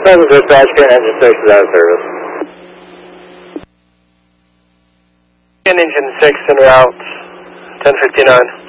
Present dispatch, engine 6 is out of service. And engine 6 en route, 1059.